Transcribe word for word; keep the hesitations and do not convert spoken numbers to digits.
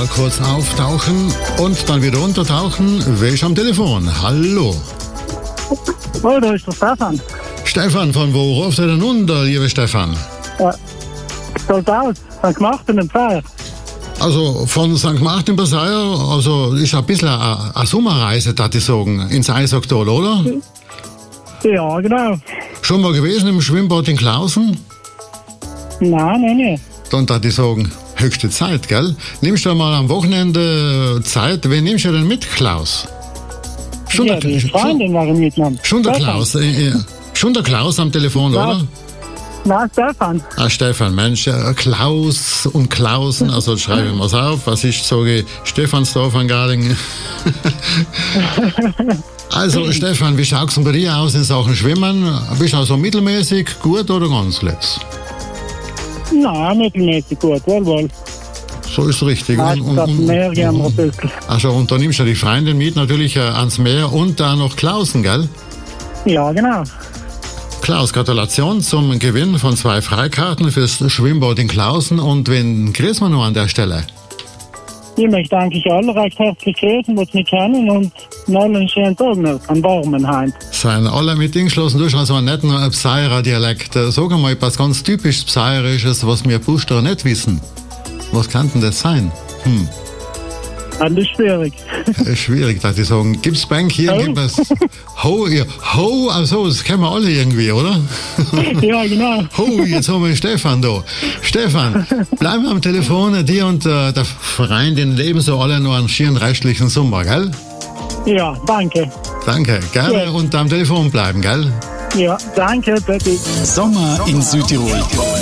mal kurz auftauchen und dann wieder untertauchen. Wer ist am Telefon? Hallo. Oh, da ist der Stefan. Stefan, von wo ruft er denn unter, lieber Stefan? Ja. Soll aus, Sankt Martin im Pfeier. Also von Sankt Martin bei Seier, also ist ein bisschen eine, eine Sommerreise, darf ich sagen, ins Eishocktal, oder? Ja, genau. Schon mal gewesen im Schwimmbad in Klausen? Nein, nein, nein. Dann darf ich sagen, höchste Zeit, gell? Nimmst du mal am Wochenende Zeit? Wen nimmst du denn mit, Klaus? Schon Ja, der, die Freundin war mitgenommen. schon der Stefan. Klaus, äh, äh, schon der Klaus am Telefon, Ja. oder? Nein, Stefan. Ah, Stefan, Mensch, ja, Klaus und Klausen, also schreibe ich mal auf. Was ist, sage ich, Stephansdorf an Gading? Also, Stefan, wie schaut es denn bei dir aus in Sachen Schwimmen? Bist du also mittelmäßig gut oder ganz letzt? Nein, mittelmäßig gut, wohl, wohl. So ist richtig. Nein, das Meer gehen wir ein bisschen. Also, und da nimmst du die Freundin mit, natürlich äh, ans Meer und da noch Klausen, gell? Ja, genau. Klaus, Gratulation zum Gewinn von zwei Freikarten fürs Schwimmbad in Klausen. Und wen grüßen wir noch an der Stelle? Ich möchte eigentlich alle recht herzlich grüßen, die es nicht kennen und noch einen schönen Tag noch, einen warmen Heim. Seien alle mit eingeschlossen, du hast also einen netten Pseirer Dialekt. Sag einmal etwas ganz typisch Pseirisches, was wir Buster nicht wissen. Was kann denn das sein? Hm. Das ist schwierig. Äh, Schwierig, dass ich sagen. Gibt's Bank hier? Ho. Gibt es Ho, ja, Ho, also das kennen wir alle irgendwie, oder? Ja, genau. Ho, jetzt haben wir Stefan da. Stefan, bleib am Telefon, dir und äh, der Verein, den leben so alle noch einen schönen restlichen Sommer, gell? Ja, danke. Danke, gerne Ja. und am Telefon bleiben, gell? Ja, danke, Betty. Sommer in Südtirol.